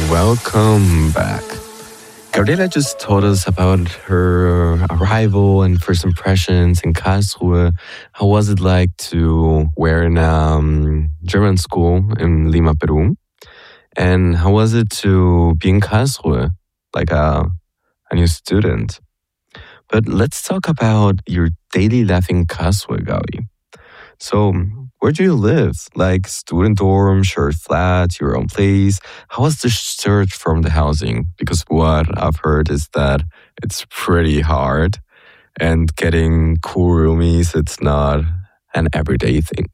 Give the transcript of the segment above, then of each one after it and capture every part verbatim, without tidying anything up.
welcome back. Gabriela just told us about her arrival and first impressions in Karlsruhe. How was it like to wear in um, German school in Lima, Peru? And how was it to be in Karlsruhe, like a, a new student? But let's talk about your daily life in Karlsruhe, Gabi. So, where do you live? Like student dorm, shared flat, your own place? How was the search from the housing? Because what I've heard is that it's pretty hard, and getting cool roomies, it's not an everyday thing.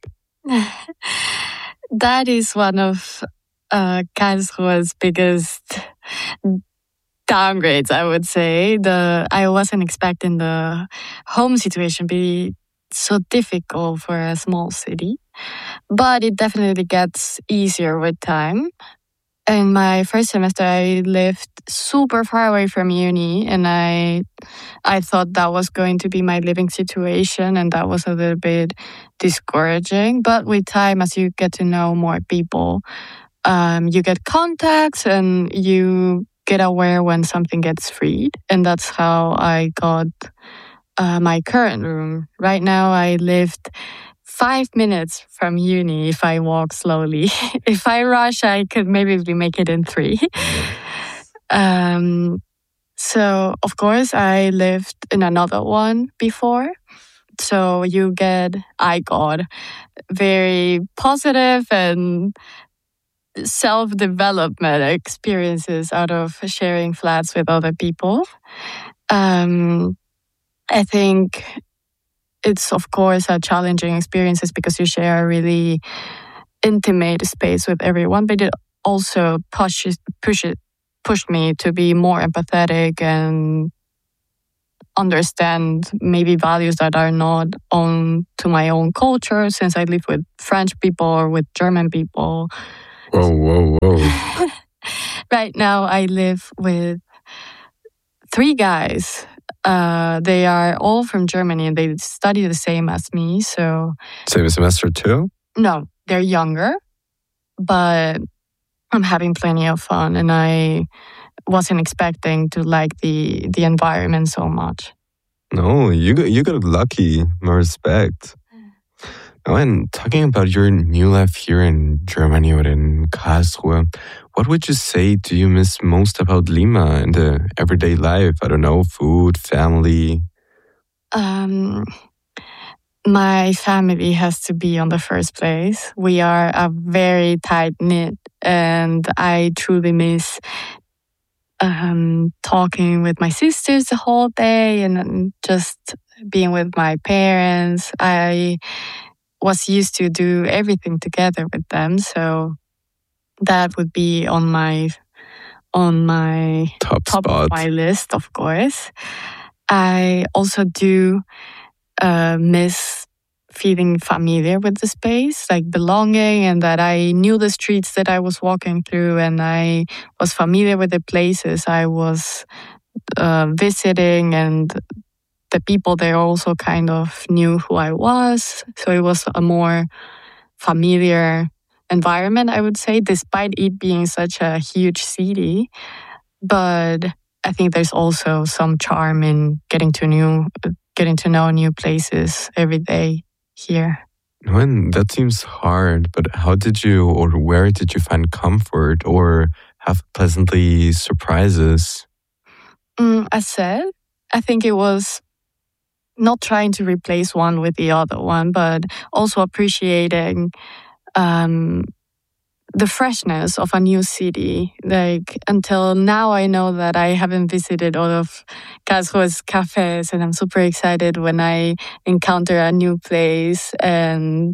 That is one of uh, Karlsruhe's biggest downgrades, I would say. The I wasn't expecting the home situation be so difficult for a small city, but it definitely gets easier with time. In my first semester, I lived super far away from uni, and I I thought that was going to be my living situation, and that was a little bit discouraging. But with time, as you get to know more people, um, you get contacts, and you get aware when something gets freed, and that's how I got uh, my current room. Right now, I lived five minutes from uni if I walk slowly. If I rush, I could maybe make it in three. um, so, of course, I lived in another one before. So you get, I got very positive and self-development experiences out of sharing flats with other people. Um, I think it's, of course, a challenging experiences because you share a really intimate space with everyone, but it also pushes, pushes, pushed me to be more empathetic and understand maybe values that are not own to my own culture, since I live with French people or with German people. Whoa, whoa, whoa. Right now, I live with three guys. Uh, they are all from Germany and they study the same as me. So Same semester too? No, they're younger, but I'm having plenty of fun, and I wasn't expecting to like the the environment so much. No, you got, you got lucky. My respect. Oh, and talking about your new life here in Germany or in Karlsruhe, what would you say do you miss most about Lima and the everyday life? I don't know, food, family? Um, my family has to be on the first place. We are a very tight-knit, and I truly miss um, talking with my sisters the whole day and just being with my parents. I was used to do everything together with them, so that would be on my on my Top, top spot. of my list, of course. I also do uh, miss feeling familiar with the space, like belonging, and that I knew the streets that I was walking through, and I was familiar with the places I was uh, visiting, and the people there also kind of knew who I was. So it was a more familiar environment, I would say, despite it being such a huge city. But I think there's also some charm in getting to new, getting to know new places every day here. When that seems hard, but how did you or where did you find comfort or have pleasantly surprises? Mm, as said, I think it was not trying to replace one with the other one, but also appreciating um, the freshness of a new city. Like, until now, I know that I haven't visited all of Karlsruhe's cafes, and I'm super excited when I encounter a new place and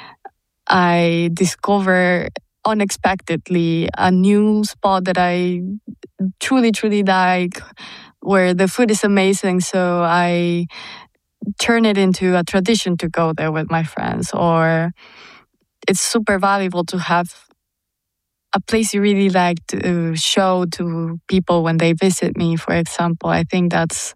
I discover unexpectedly a new spot that I truly, truly like, where the food is amazing. So I turn it into a tradition to go there with my friends. Or it's super valuable to have a place you really like to show to people when they visit me, for example. I think that's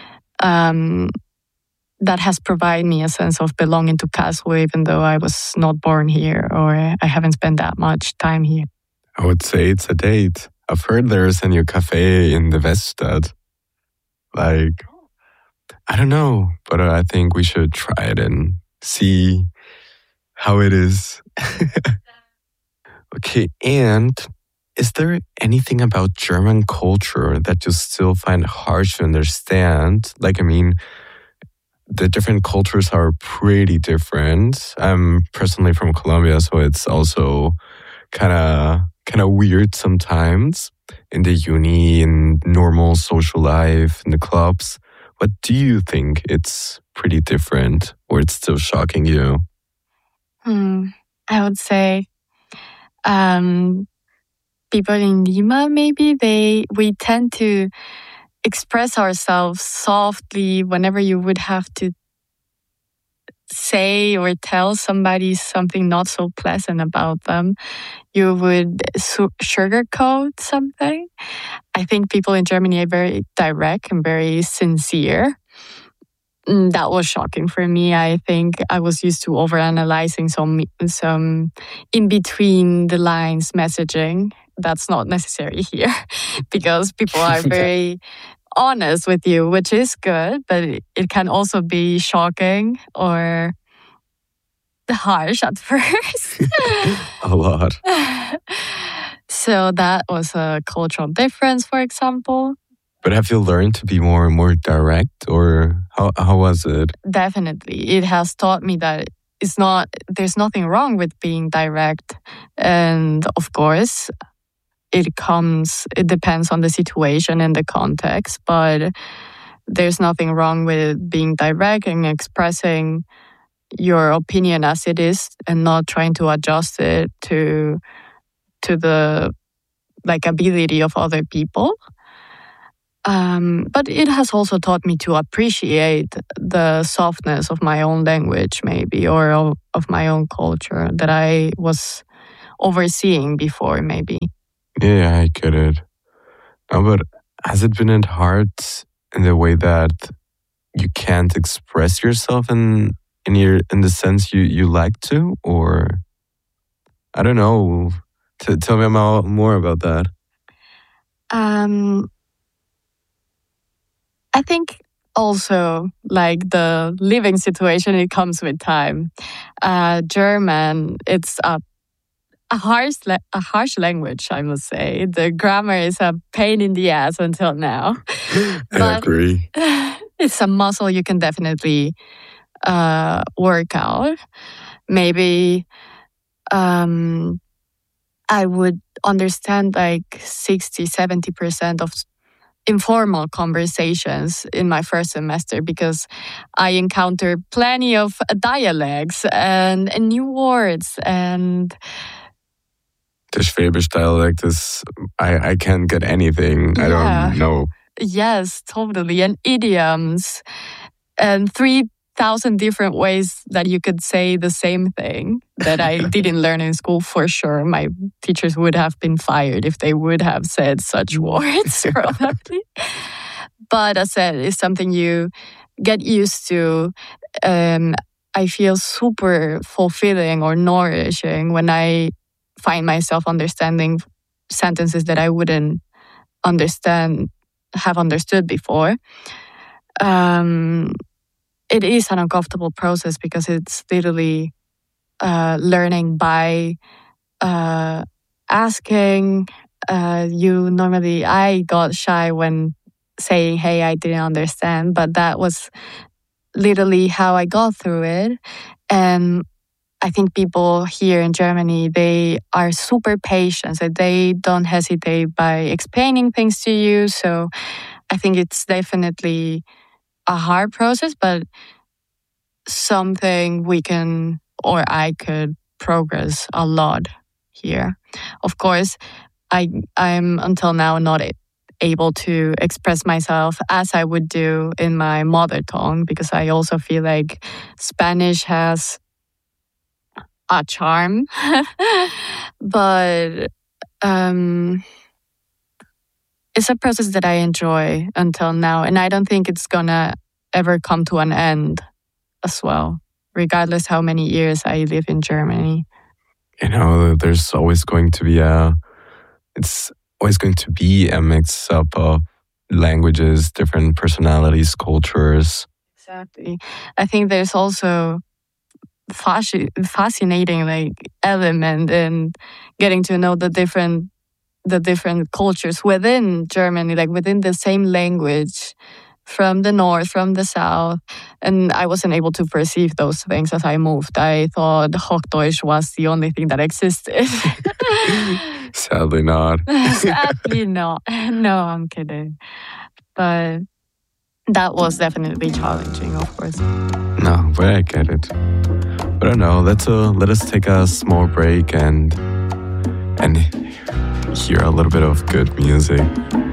um, that has provided me a sense of belonging to Karlsruhe, even though I was not born here or I haven't spent that much time here. I would say it's a date. I've heard there's a new cafe in the Weststadt. Like, I don't know, but I think we should try it and see how it is. Okay, and is there anything about German culture that you still find hard to understand? Like, I mean, the different cultures are pretty different. I'm personally from Colombia, so it's also kind of kind of weird sometimes in the uni, in normal social life, in the clubs. What do you think it's pretty different, or it's still shocking you? Hmm. I would say um, people in Lima, maybe they we tend to express ourselves softly whenever you would have to say or tell somebody something not so pleasant about them. You would su- sugarcoat something. I think people in Germany are very direct and very sincere. Mm, That was shocking for me. I think I was used to overanalyzing some some in between the lines messaging. That's not necessary here because people are very honest with you, which is good, but it, it can also be shocking or harsh at first. A lot. So that was a cultural difference, for example. But have you learned to be more and more direct, or how how was it? Definitely. It has taught me that it's not there's nothing wrong with being direct. And of course, it comes it depends on the situation and the context, but there's nothing wrong with being direct and expressing your opinion as it is and not trying to adjust it to to the like ability of other people. Um, but it has also taught me to appreciate the softness of my own language, maybe, or of, of my own culture that I was overseeing before, maybe. Yeah, I get it. No, but has it been hard in the way that you can't express yourself in in your in the sense you you like to, or I don't know. T- tell me more more about that. Um, I think also like the living situation, it comes with time. Uh, German, it's a a harsh la- a harsh language, I must say. The grammar is a pain in the ass until now, I but agree. it's a muscle you can definitely uh, work out. Maybe um, I would understand like sixty, seventy percent of informal conversations in my first semester because I encountered plenty of dialects and, and new words and The Schwäbisch dialect is I I can't get anything. I yeah, don't know. yes, totally, and idioms and three thousand different ways that you could say the same thing that I didn't learn in school for sure. My teachers would have been fired if they would have said such words, probably. But as I said, it's something you get used to. Um, I feel super fulfilling or nourishing when I find myself understanding sentences that I wouldn't understand, have understood before. Um, it is an uncomfortable process because it's literally uh, learning by uh, asking. Uh, you normally, I got shy when saying, "Hey, I didn't understand," but that was literally how I got through it. And I think people here in Germany, they are super patient. So they don't hesitate by explaining things to you. So I think it's definitely a hard process, but something we can or I could progress a lot here. Of course, I I'm until now not able to express myself as I would do in my mother tongue because I also feel like Spanish has a charm. But um, it's a process that I enjoy until now, and I don't think it's gonna ever come to an end as well, regardless how many years I live in Germany. You know, there's always going to be a. It's always going to be a mix up of languages, different personalities, cultures. Exactly. I think there's also fasci- fascinating like element in getting to know the different the different cultures within Germany, like within the same language, from the north, from the south. And I wasn't able to perceive those things as I moved. I thought Hochdeutsch was the only thing that existed. Sadly not. Sadly not. No, I'm kidding. But that was definitely challenging, of course. No, but I get it. But I don't know. Let's uh, let us take a small break and and hear a little bit of good music.